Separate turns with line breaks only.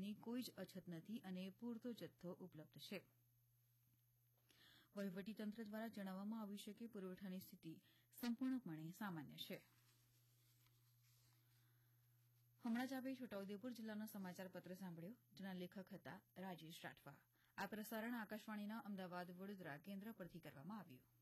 પુરવઠાની કોઈ જ અછત નથી અને પૂરતો જથ્થો ઉપલબ્ધ છે. વહીવટીતંત્ર દ્વારા જણાવવામાં આવ્યું છે કે પુરવઠાની સ્થિતિ સંપૂર્ણપણે સામાન્ય છે. હમણાં જ આપણે છોટાઉદેપુર જિલ્લાનો સમાચાર પત્ર સાંભળ્યો, જેના લેખક હતા રાજેશ રાઠવા. આ પ્રસારણ આકાશવાણીના અમદાવાદ વડોદરા કેન્દ્ર પરથી કરવામાં આવ્યું.